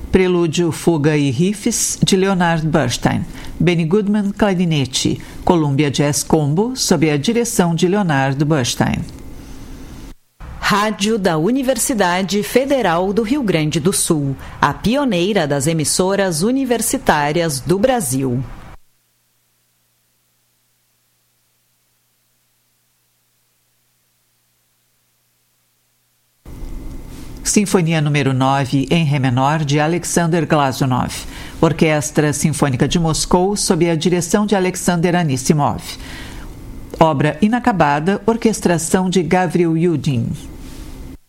Prelúdio, Fuga e Riffs, de Leonard Bernstein. Benny Goodman clarinete. Columbia Jazz Combo, sob a direção de Leonard Bernstein. Rádio da Universidade Federal do Rio Grande do Sul, a pioneira das emissoras universitárias do Brasil. Sinfonia número 9, em Ré menor, de Alexander Glazunov. Orquestra Sinfônica de Moscou, sob a direção de Alexander Anissimov. Obra inacabada, orquestração de Gavril Yudin.